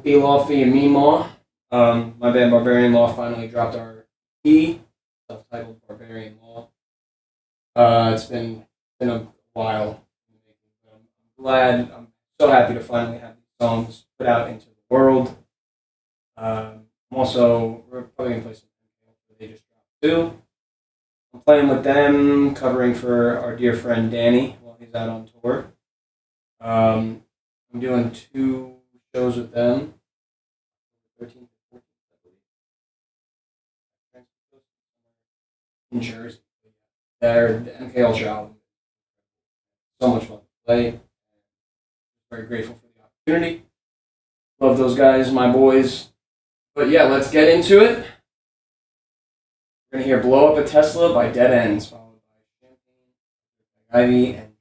B Lawfy and Me Maw. My band Barbarian Law finally dropped our EP, self-titled Barbarian Law. It's been a while. I'm so happy to finally have these songs put out into the world. We're probably going to play some that they just dropped too. I'm playing with them, covering for our dear friend Danny while he's out on tour. I'm doing 2 shows with them, 13th and 14th, I believe, in Jersey. The MK Ultra album. So much fun to play. Very grateful for the opportunity. Love those guys, my boys. But yeah, let's get into it. We're going to hear Blow Up a Tesla by Dead Ends, followed by Champagne, Ivy, and